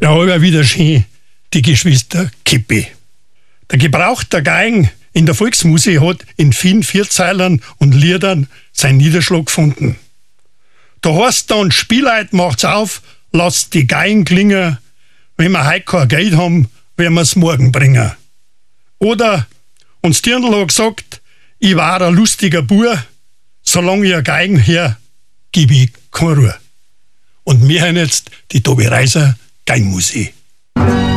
Ja, aber wieder schön, die Geschwister Kippi. Der Gebrauch der Geigen in der Volksmusik hat in vielen Vierzeilern und Liedern seinen Niederschlag gefunden. Da heißt dann, Spielleut macht's auf, lasst die Geigen klingen, wenn wir heute kein Geld haben, werden wir's morgen bringen. Oder, uns Dirndl hat gesagt, ich war ein lustiger Bub, solange ich eine Geigen her, gib ich keine Ruhe. Und wir hören jetzt die Tobi Reiser Geigenmusik.